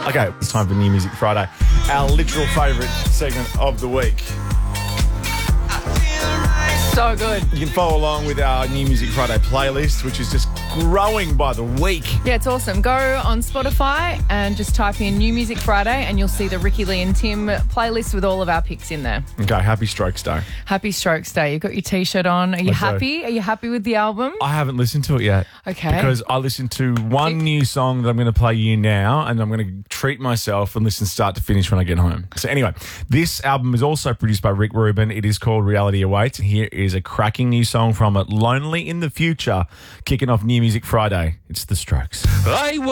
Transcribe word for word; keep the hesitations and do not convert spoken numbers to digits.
Okay, it's time for New Music Friday, our literal favourite segment of the week. So good. You can follow along with our New Music Friday playlist, which is just growing by the week. Yeah, it's awesome. Go on Spotify and just type in New Music Friday and you'll see the Ricky Lee and Tim playlist with all of our picks in there. Okay, happy Strokes Day. Happy Strokes Day. You've got your T-shirt on. Are you I do. happy? Are you happy with the album? I haven't listened to it yet. Okay. Because I listened to one Tick. new song that I'm going to play you now, and I'm going to treat myself and listen start to finish when I get home. So anyway, this album is also produced by Rick Rubin. It is called Reality Awaits, and here is a cracking new song from it, Lonely in the Future, kicking off New Music Friday. It's The Strokes. I